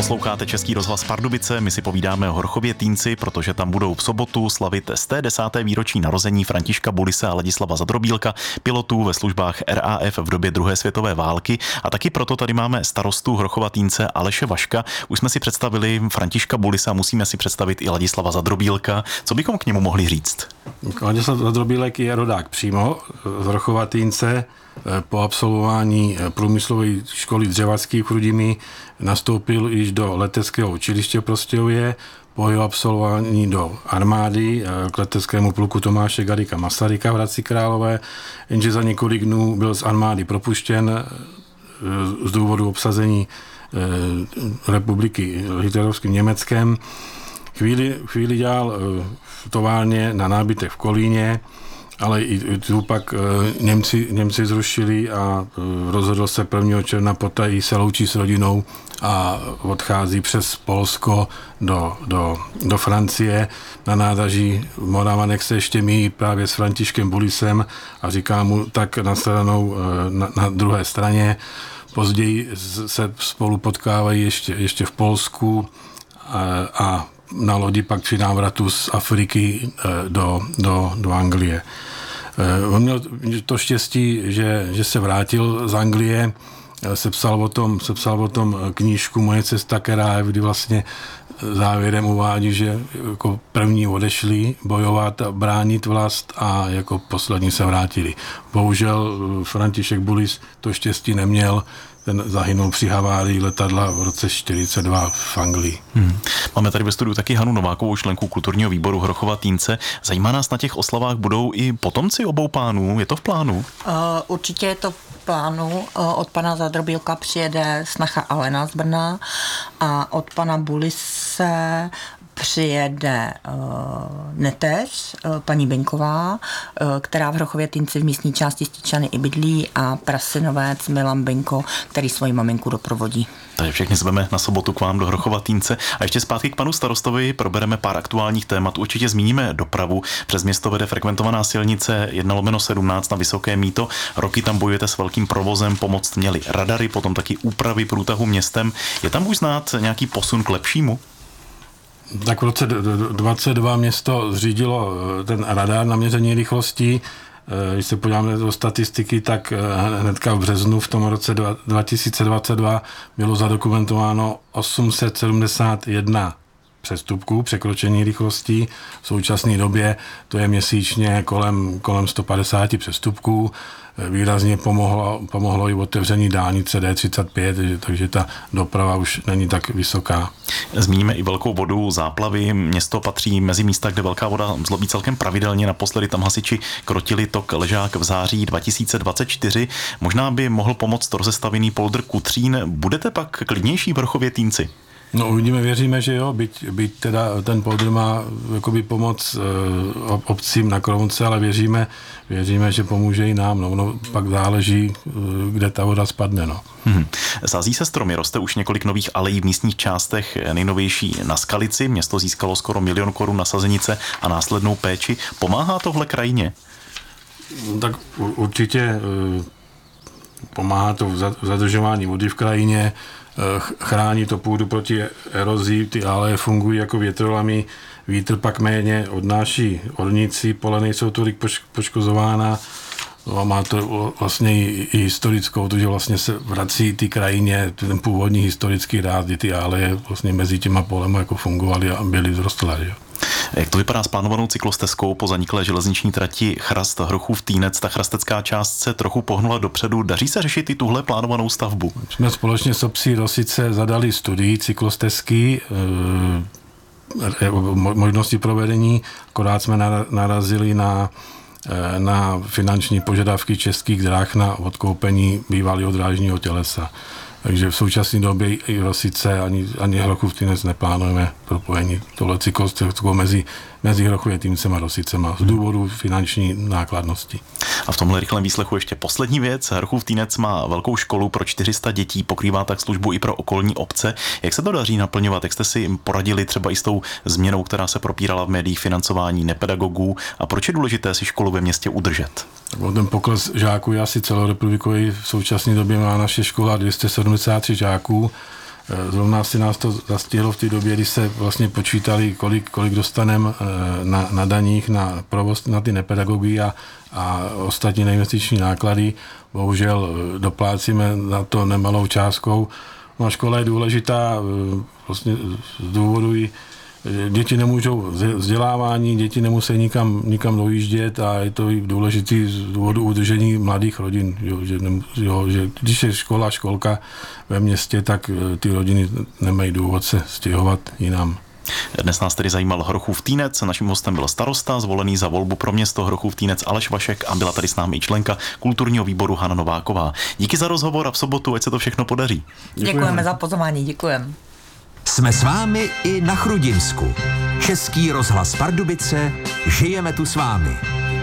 Posloucháte Český rozhlas Pardubice, my si povídáme o Horchově Týnci, protože tam budou v sobotu slavit 110. výročí narození Františka Bulise a Ladislava Zadrobílka, pilotů ve službách RAF v době druhé světové války, a taky proto tady máme starostu Horchova Týnce Aleše Vaška. Už jsme si představili Františka Bulise a musíme si představit i Ladislava Zadrobílka. Co bychom k němu mohli říct? Ladislav Zadrobílek je rodák přímo z Horchova Týnce. Po absolvování průmyslové školy dřevařské v Chrudimi nastoupil již do leteckého učiliště v Prostějově, po jeho absolvování do armády k leteckému pluku Tomáše Garrigua Masaryka v Hradci Králové, jenže za několik dnů byl z armády propuštěn z důvodu obsazení republiky hitlerovským Německem. Chvíli dělal v továrně na nábytek v Kolíně, ale i tu pak Němci zrušili a rozhodl se 1. června potají se loučí s rodinou a odchází přes Polsko do Francie. Na nádraží Moravanek se ještě míjí právě s Františkem Bulisem a říká mu tak nashledanou na druhé straně. Později se spolu potkávají ještě v Polsku a na lodi pak při návratu z Afriky do Anglie. On měl to štěstí, že se vrátil z Anglie, sepsal o tom knížku Moje cesta k RAF, kdy vlastně závěrem uvádí, že jako první odešli bojovat a bránit vlast a jako poslední se vrátili. Bohužel František Bulis to štěstí neměl, ten zahynul při havárii letadla v roce 1942 v Anglii. Máme tady ve studiu taky Hanu Novákovou, členku kulturního výboru Horchova Týnce. Zajímá nás, na těch oslavách budou i potomci obou pánů? Je to v plánu? Určitě je to v plánu. Od pana Zadrobílka přijede snacha Alena z Brna a od pana Bulise přijede neteř, paní Beňková, která v Horchově Týnci v místní části Stičany i bydlí, a prasynovec Milan Beňko, který svoji maminku doprovodí. Takže všechny zveme na sobotu k vám do Horchova Týnce. A ještě zpátky k panu starostovi, probereme pár aktuálních témat. Určitě zmíníme dopravu. Přes město vede frekventovaná silnice 1/17 na Vysoké Mýto. Roky tam bojujete s velkým provozem, pomoct měli radary, potom taky úpravy průtahu městem. Je tam už znát nějaký posun k lepšímu? Tak v roce 2022 město zřídilo ten radar na měření rychlostí. Když se podíváme do statistiky, tak hnedka v březnu v tom roce 2022 bylo zadokumentováno 871 přestupků, překročení rychlostí. V současné době to je měsíčně kolem 150 přestupků. Výrazně pomohlo i otevření dálnice D35, takže ta doprava už není tak vysoká. Zmíníme i velkou vodu, záplavy. Město patří mezi místa, kde velká voda zlobí celkem pravidelně. Naposledy tam hasiči krotili tok Ležák v září 2024. Možná by mohl pomoct rozestavěný poldr Kutřín. Budete pak klidnější v Horchově Týnci? No uvidíme, věříme, že jo, byť teda ten poldr má jakoby pomoc obcím na Krovunce, ale věříme, že pomůže i nám. No, pak záleží, kde ta voda spadne. No. Sází se stromy, roste už několik nových alejí v místních částech, nejnovější na Skalici. Město získalo skoro 1 000 000 korun na sazenice a následnou péči. Pomáhá tohle krajině? Tak určitě pomáhá to v zadržování vody v krajině, chrání to půdu proti erozí, ty aleje fungují jako větrolamy, vítr pak méně odnáší ornici, pole nejsou tolik poškozována. No a má to vlastně i historickou, protože vlastně se vrací ty krajině, ten původní historický rád, kdy ty aleje vlastně mezi těma polema jako fungovaly a byly vzrostlé. Jak to vypadá s plánovanou cyklostezkou po zaniklé železniční trati Chrast Horchův Týnec? Ta chrastecká část se trochu pohnula dopředu. Daří se řešit i tuhle plánovanou stavbu? Jsme společně s obcí Rosice zadali studii cyklostezky, možnosti provedení, akorát jsme narazili na finanční požadavky Českých drah na odkoupení bývalého drážního tělesa. Takže v současné době i Rosice ani Horchův Týnec neplánujeme propojení tohle cyklostezkou mezi Horchově Týncem a Rosicema z důvodu finanční nákladnosti. A v tomhle rychlém výslechu ještě poslední věc. Horchův Týnec má velkou školu pro 400 dětí, pokrývá tak službu i pro okolní obce. Jak se to daří naplňovat? Jak jste si poradili třeba i s tou změnou, která se propírala v médiích, financování nepedagogů, a proč je důležité si školu ve městě udržet? Ten pokles žáků je asi celorepublikový. V současné době má naše škola 273 žáků Zrovna si nás to zastihlo v té době, kdy se vlastně počítali, kolik dostaneme na daních, na provoz, na ty nepedagogy a ostatní neinvestiční náklady. Bohužel doplácíme na to nemalou částkou. No a škola je důležitá vlastně z důvodu, děti nemůžou vzdělávání, děti nemusí nikam dojíždět a je to i důležitý z důvodu udržení mladých rodin. Že když je školka ve městě, tak ty rodiny nemají důvod se stěhovat jinam. Dnes nás tedy zajímal Hrochův Týnec, naším hostem byl starosta, zvolený za volbu pro město Hrochův Týnec Aleš Vašek a byla tady s námi i členka kulturního výboru Hana Nováková. Díky za rozhovor a v sobotu, ať se to všechno podaří. Děkujeme za pozvání, děkujeme. Jsme s vámi i na Chrudinsku. Český rozhlas Pardubice, žijeme tu s vámi.